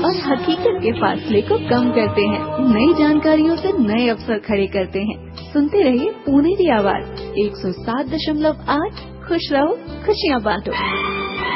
और हकीकत के फासले को कम करते हैं। नई जानकारियों से नए अवसर खड़े करते हैं। सुनते रहिए पुनेरी आवाज 107.8। खुश रहो, खुशियाँ बांटो।